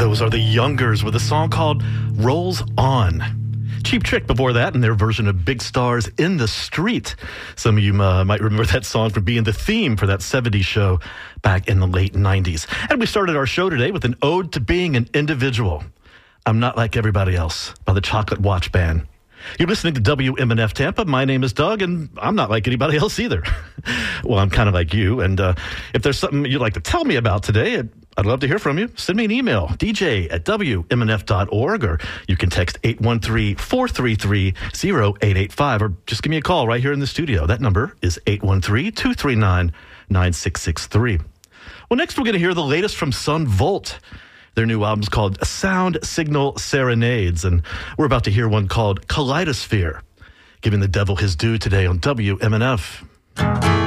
Those are the Youngers with a song called Rolls On. Cheap Trick before that in their version of Big Stars in the Street. Some of you might remember that song from being the theme for that 70s show back in the late 90s. And we started our show today with an ode to being an individual. I'm Not Like Everybody Else by the Chocolate Watch Band. You're listening to WMNF Tampa. My name is Doug, and I'm not like anybody else either. Well, I'm kind of like you, and if there's something you'd like to tell me about today, I'd love to hear from you. Send me an email, dj@wmnf.org, or you can text 813-433-0885, or just give me a call right here in the studio. That number is 813-239-9663. Well, next we're going to hear the latest from Son Volt. Their new album's called Sound Signal Serenades, and we're about to hear one called Kaleidosphere, giving the devil his due today on WMNF.